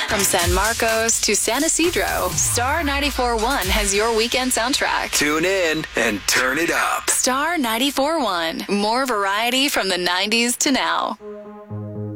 From San Marcos to San Isidro, Star 94.1 has your weekend soundtrack. Tune in and turn it up. Star 94.1. More variety from the 90s to now.